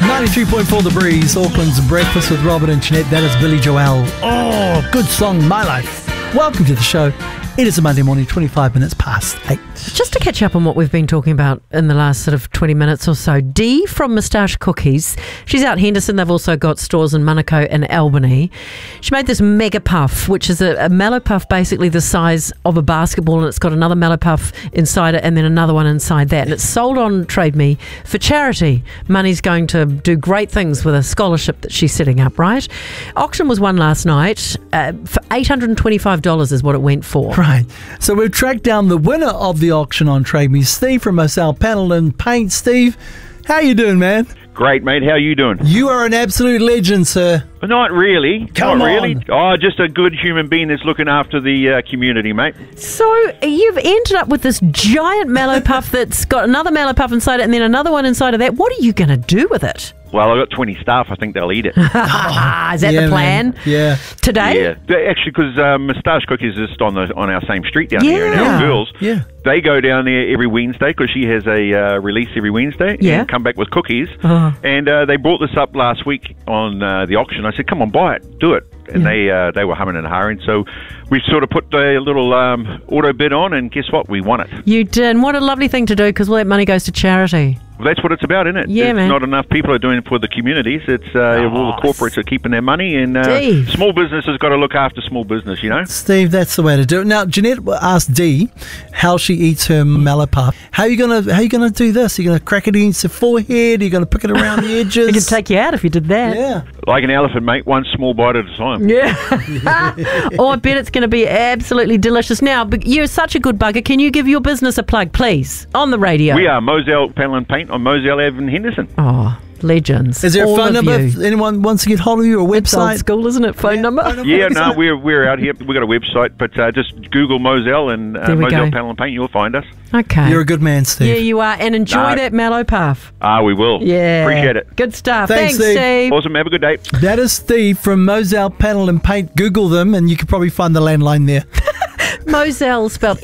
93.4 The Breeze, Auckland's Breakfast with Robert and Jeanette. That is Billy Joel. Oh, good song, My Life. Welcome to the show. It is a Monday morning, 25 minutes past 8. Just to catch up on what we've been talking about in the last sort of 20 minutes or so, Dee from Moustache Cookies, she's out Henderson. They've also got stores in Manukau and Albany. She made this mega puff, which is a mallow puff basically the size of a basketball, and it's got another mallow puff inside it and then another one inside that. And it's sold on Trade Me for charity. Money's going to do great things with a scholarship that she's setting up, right? Auction was won last night for $825 is what it went for. Right. So we've tracked down the winner of the auction on Trade Me, Steve from Moselle Panel and Paint. Steve, how you doing, man? Great, mate. How are you doing? You are an absolute legend, sir. Not really. Come Not on. really. Oh, just a good human being that's looking after the community, mate. So you've ended up with this giant mallow puff that's got another mallow puff inside it and then another one inside of that. What are you going to do with it? Well, I've got 20 staff. I think they'll eat it. Is that the plan? Man. Yeah. Today? Yeah. Actually, because Moustache Cookies is just on our same street down here. And our girls, they go down there every Wednesday because she has a release every Wednesday and come back with cookies. And they brought this up last week on the auction. I said, come on, buy it, do it. And they were humming and hawing. So we sort of put a little auto bid on, and guess what? We won it. You did. And what a lovely thing to do, because all that money goes to charity. Well, that's what it's about, isn't it? Yeah, man. Not enough people are doing it for the communities. It's all the corporates are keeping their money, and small business has got to look after small business, you know? Steve, that's the way to do it. Now, Jeanette asked Dee how she eats her mallow puff. How are you gonna do this? Are you gonna crack it against the forehead? Are you gonna pick it around the edges? It could take you out if you did that. Yeah. Like an elephant, mate, one small bite at a time. Yeah. Oh, I bet it's going to be absolutely delicious. Now, but you're such a good bugger. Can you give your business a plug, please, on the radio? We are Moselle Panel and Paint on Moselle Ave in Henderson. Oh, legends. Is there a All phone of number you. if anyone wants to get hold of you, or a It's old website? school, isn't it? Phone number? Yeah, no, we're out here. We've got a website, but just Google Moselle and There we Moselle go. Panel and Paint. You'll find us. Okay. You're a good man, Steve. Yeah, you are. And enjoy that mallow puff. We will. Yeah. Appreciate it. Good stuff. Thanks, Steve. Awesome. Have a good day. That is Steve from Moselle Panel and Paint. Google them and you can probably find the landline there. Moselle spelled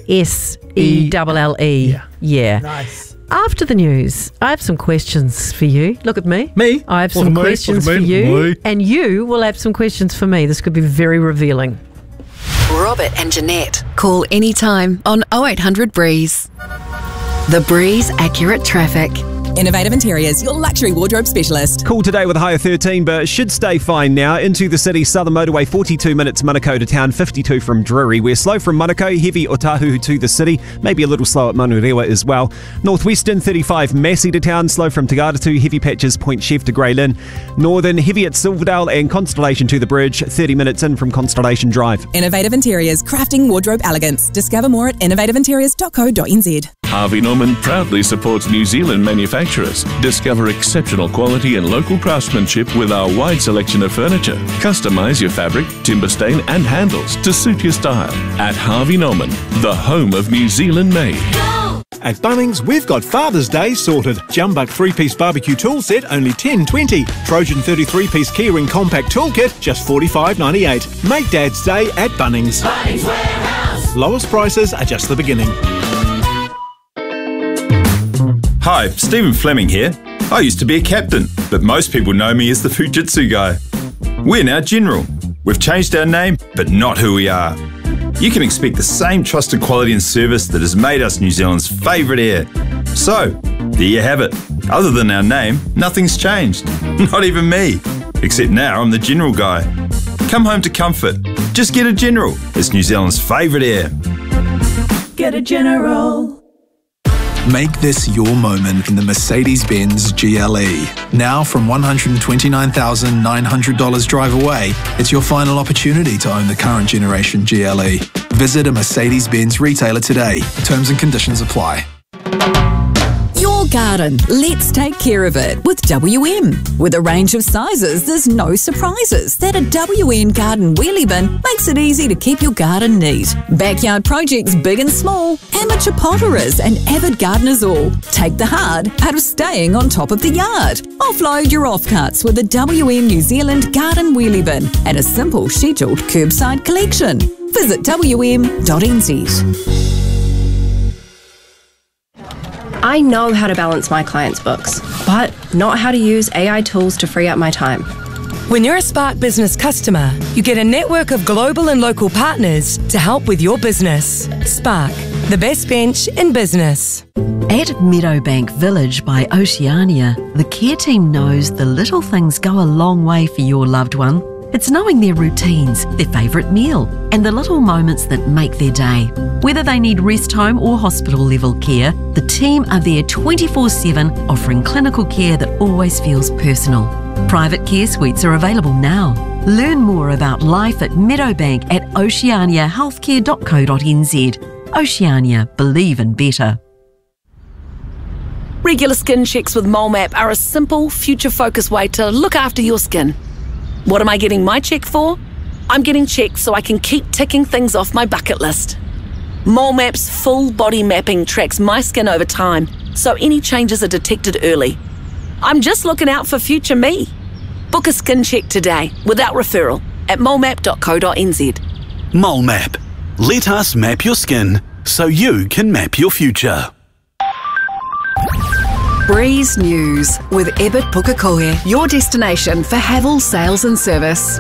Moselle. Yeah. Nice. After the news, I have some questions for you. Look at me. Me? I have What some do you mean? questions What for do you mean? you. Me? And you will have some questions for me. This could be very revealing. Robert and Jeanette. Call anytime on 0800 Breeze. The Breeze Accurate Traffic. Innovative Interiors, your luxury wardrobe specialist. Cool today with a high of 13, but should stay fine now. Into the city, Southern Motorway, 42 minutes Manukau to town, 52 from Drury. We're slow from Manukau, heavy Otahu to the city, maybe a little slow at Manurewa as well. Northwestern, 35 Massey to town, slow from Tagata to heavy patches, Point Chef to Grey Lynn. Northern, heavy at Silverdale and Constellation to the bridge, 30 minutes in from Constellation Drive. Innovative Interiors, crafting wardrobe elegance. Discover more at innovativeinteriors.co.nz. Harvey Norman proudly supports New Zealand manufacturers. Discover exceptional quality and local craftsmanship with our wide selection of furniture. Customize your fabric, timber stain and handles to suit your style. At Harvey Norman, the home of New Zealand made. At Bunnings, we've got Father's Day sorted. Jumbuck 3-piece barbecue tool set, only $10.20. Trojan 33-piece keyring compact toolkit, just $45.98. Make Dad's Day at Bunnings. Bunnings Warehouse. Lowest prices are just the beginning. Hi, Stephen Fleming here. I used to be a captain, but most people know me as the Fujitsu guy. We're now General. We've changed our name, but not who we are. You can expect the same trusted quality and service that has made us New Zealand's favourite air. So, there you have it. Other than our name, nothing's changed. Not even me. Except now I'm the General guy. Come home to comfort. Just get a General. It's New Zealand's favourite air. Get a General. Make this your moment in the Mercedes-Benz GLE. Now from $129,900 drive away, it's your final opportunity to own the current generation GLE. Visit a Mercedes-Benz retailer today. Terms and conditions apply. Your garden, let's take care of it with WM. With a range of sizes, there's no surprises that a WM garden wheelie bin makes it easy to keep your garden neat. Backyard projects big and small, amateur potterers and avid gardeners all. Take the hard out of staying on top of the yard. Offload your offcuts with a WM New Zealand garden wheelie bin and a simple scheduled curbside collection. Visit wm.nz. I know how to balance my clients' books, but not how to use AI tools to free up my time. When you're a Spark Business customer, you get a network of global and local partners to help with your business. Spark, the best bench in business. At Meadowbank Village by Oceania, the care team knows the little things go a long way for your loved one. It's knowing their routines, their favourite meal, and the little moments that make their day. Whether they need rest home or hospital level care, the team are there 24/7, offering clinical care that always feels personal. Private care suites are available now. Learn more about life at Meadowbank at oceaniahealthcare.co.nz. Oceania, believe in better. Regular skin checks with MoleMap are a simple, future-focused way to look after your skin. What am I getting my check for? I'm getting checked so I can keep ticking things off my bucket list. MoleMap's full body mapping tracks my skin over time, so any changes are detected early. I'm just looking out for future me. Book a skin check today without referral at molemap.co.nz. MoleMap. Let us map your skin so you can map your future. Breeze News with Ebert Pukekohe, your destination for Havel sales and service.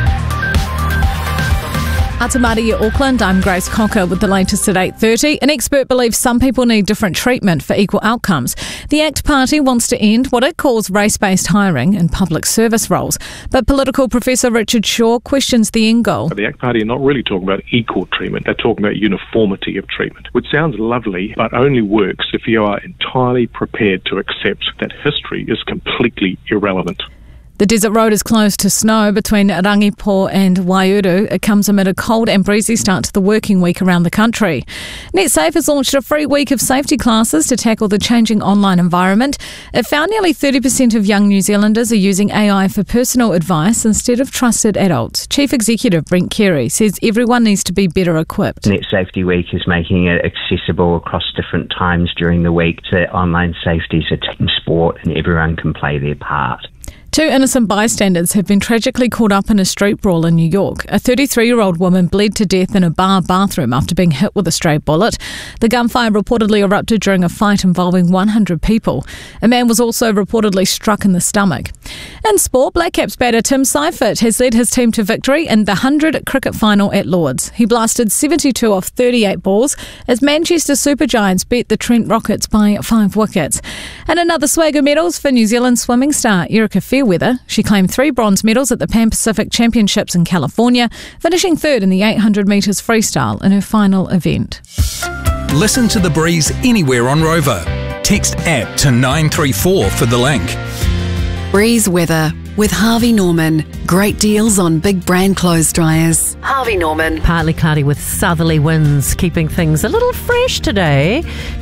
Atamari, Auckland. I'm Grace Cocker with the latest at 8:30. An expert believes some people need different treatment for equal outcomes. The ACT Party wants to end what it calls race-based hiring in public service roles. But political professor Richard Shaw questions the end goal. The ACT Party are not really talking about equal treatment. They're talking about uniformity of treatment, which sounds lovely, but only works if you are entirely prepared to accept that history is completely irrelevant. The desert road is closed to snow between Rangipo and Waiouru. It comes amid a cold and breezy start to the working week around the country. NetSafe has launched a free week of safety classes to tackle the changing online environment. It found nearly 30% of young New Zealanders are using AI for personal advice instead of trusted adults. Chief Executive Brent Carey says everyone needs to be better equipped. Net Safety Week is making it accessible across different times during the week. So online safety is a team sport and everyone can play their part. Two innocent bystanders have been tragically caught up in a street brawl in New York. A 33-year-old woman bled to death in a bar bathroom after being hit with a stray bullet. The gunfire reportedly erupted during a fight involving 100 people. A man was also reportedly struck in the stomach. In sport, Black Caps batter Tim Seifert has led his team to victory in the 100 cricket final at Lords. He blasted 72 off 38 balls as Manchester Super Giants beat the Trent Rockets by 5 wickets. And another swag of medals for New Zealand swimming star Erica Fairweather. She claimed 3 bronze medals at the Pan Pacific Championships in California, finishing third in the 800 metres freestyle in her final event. Listen to The Breeze anywhere on Rover. Text APP to 934 for the link. Breeze weather with Harvey Norman. Great deals on big brand clothes dryers. Harvey Norman. Partly cloudy with southerly winds, keeping things a little fresh today.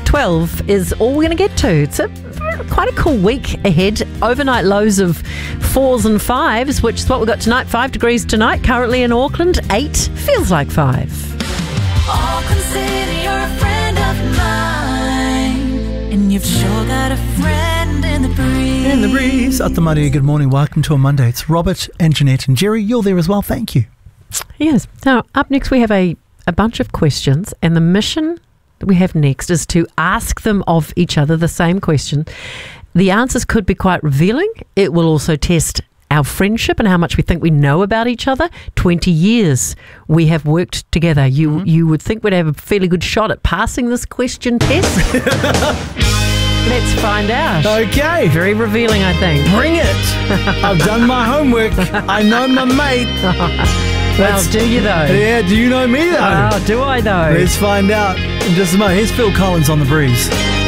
12 is all we're going to get to. It's quite a cool week ahead. Overnight lows of 4s and 5s, which is what we've got tonight. 5 degrees tonight, currently in Auckland. 8 feels like 5. Auckland City, you're a friend of mine, and you've sure got a friend in the breeze. In the breeze. Atamari, good morning. Welcome to a Monday. It's Robert and Jeanette and Jerry. You're there as well. Thank you. Yes. Now, up next we have a bunch of questions, and the mission that we have next is to ask them of each other the same question. The answers could be quite revealing. It will also test our friendship and how much we think we know about each other. 20 years we have worked together. You would think we'd have a fairly good shot at passing this question test. Let's find out. Okay. Very revealing, I think. Bring it. I've done my homework. I know my mate. Well, do you though? Yeah, do you know me though? Oh, do I though? Let's find out in just a moment. Here's Phil Collins on The Breeze.